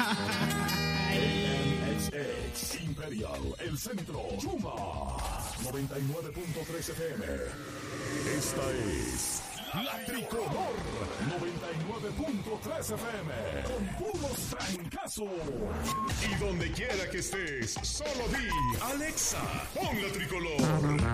AMXX Imperial, el centro, Chuma 99.3 FM. Esta es La Tricolor 99.3 FM con puros trancazos. Y donde quiera que estés, solo di Alexa, pon La Tricolor.